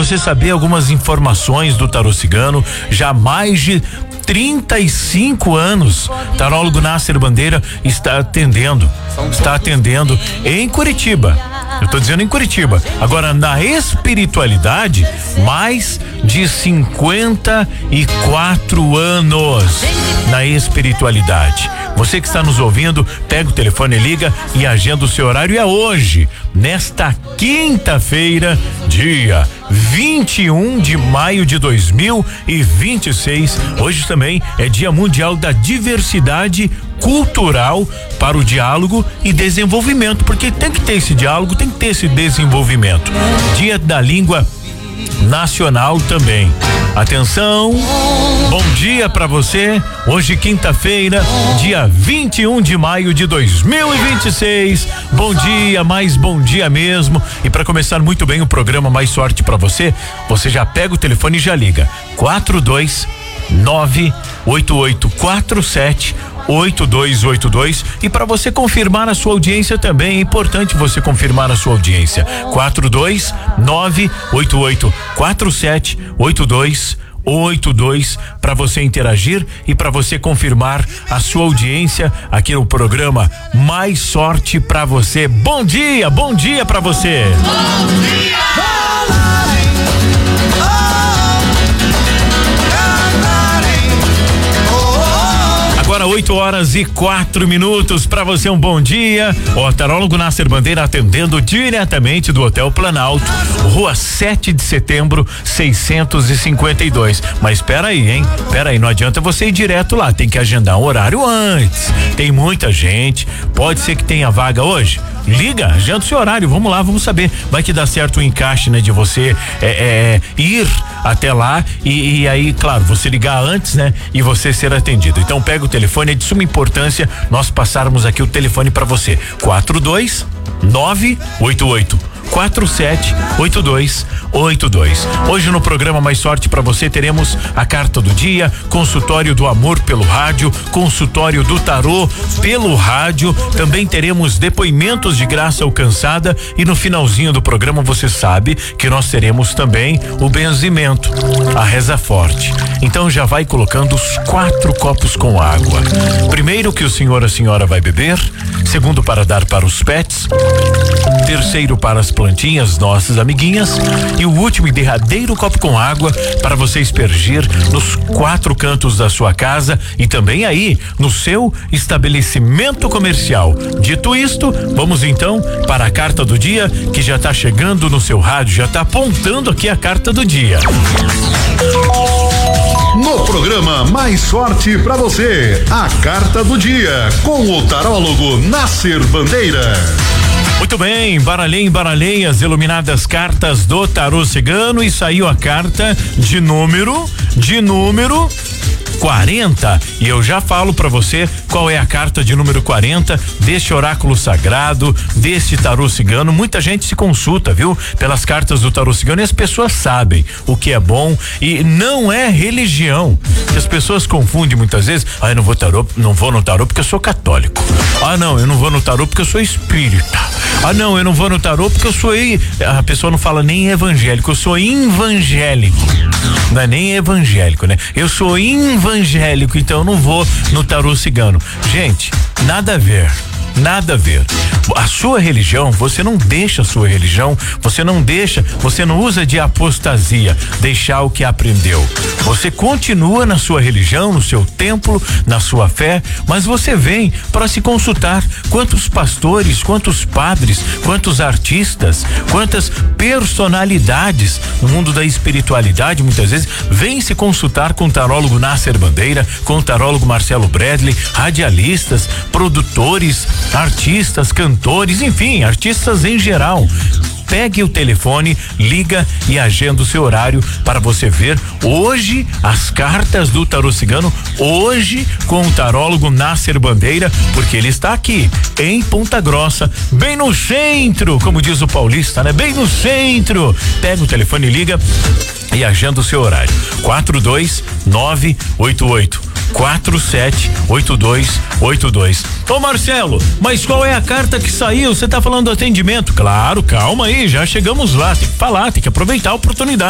você saber algumas informações do tarô cigano, já há mais de 35 anos, tarólogo Nasser Bandeira está atendendo em Curitiba. Eu tô dizendo em Curitiba. Agora, na espiritualidade, mais de 54 anos na espiritualidade. Você que está nos ouvindo, pega o telefone, liga e agenda o seu horário. É hoje, nesta quinta-feira, dia 21 de maio de 2026. Hoje também é Dia Mundial da Diversidade Cultural para o diálogo e desenvolvimento, porque tem que ter esse diálogo, tem que ter esse desenvolvimento. Dia da Língua Nacional também. Atenção, bom dia pra você. Hoje, quinta-feira, dia 21 de maio de 2026. Bom dia, mais bom dia mesmo. E para começar muito bem o programa Mais Sorte pra você, você já pega o telefone e já liga. 42988478282. E para você confirmar a sua audiência também, é importante você confirmar a sua audiência. 42988478282 para você interagir e para você confirmar a sua audiência aqui no programa Mais Sorte pra você. Bom dia para você. Bom dia! 8h04 para você, um bom dia. O tarólogo Nasser Bandeira atendendo diretamente do Hotel Planalto, Rua 7 de Setembro, 652. Mas espera aí, não adianta você ir direto lá, tem que agendar um horário antes. Tem muita gente, pode ser que tenha vaga hoje. Liga, agenda o seu horário, vamos lá, vamos saber. Vai que dá certo o encaixe, né, de você ir até lá e aí, claro, você ligar antes, né, e você ser atendido. Então pega o telefone, é de suma importância nós passarmos aqui o telefone para você. 42988478282. Hoje no programa Mais Sorte pra você teremos a carta do dia, consultório do amor pelo rádio, consultório do tarô pelo rádio, também teremos depoimentos de graça alcançada e no finalzinho do programa você sabe que nós teremos também o benzimento, a reza forte. Então já vai colocando os 4 copos com água. Primeiro que o senhor, a senhora vai beber, segundo para dar para os pets, terceiro para as plantinhas, nossas amiguinhas, e o último e derradeiro copo com água para você aspergir nos 4 cantos da sua casa e também aí no seu estabelecimento comercial. Dito isto, vamos então para a carta do dia que já está chegando no seu rádio, já está apontando aqui a carta do dia. No programa Mais Sorte pra você, a carta do dia com o tarólogo Nasser Bandeira. Muito bem, embaralhei as iluminadas cartas do tarô cigano e saiu a carta de número 40. E eu já falo pra você qual é a carta de número 40 deste oráculo sagrado, deste tarô cigano. Muita gente se consulta, viu? Pelas cartas do tarô cigano e as pessoas sabem o que é bom e não é religião. As pessoas confundem muitas vezes. Eu não vou no tarô porque eu sou católico. Não, eu não vou no tarô porque eu sou espírita. Não, eu não vou no tarô porque eu sou. A pessoa não fala nem evangélico, eu sou evangélico. Não é nem evangélico, né? Eu sou evangélico, então eu não vou no tarô cigano. Gente, nada a ver. A sua religião, você não deixa a sua religião, você não usa de apostasia, deixar o que aprendeu. Você continua na sua religião, no seu templo, na sua fé, mas você vem para se consultar. Quantos pastores, quantos padres, quantos artistas, quantas personalidades no mundo da espiritualidade, muitas vezes, vêm se consultar com o tarólogo Nasser Bandeira, com o tarólogo Marcelo Bradley, radialistas, produtores, artistas, cantores, enfim, artistas em geral. Pegue o telefone, liga e agenda o seu horário para você ver hoje as cartas do tarô cigano, hoje com o tarólogo Nasser Bandeira, porque ele está aqui em Ponta Grossa, bem no centro, como diz o paulista, né? Bem no centro. Pega o telefone, liga e agenda o seu horário. 42988478282. Ô Marcelo, mas qual é a carta que saiu? Você tá falando do atendimento? Claro, calma aí, já chegamos lá. Tem que falar, tem que aproveitar a oportunidade.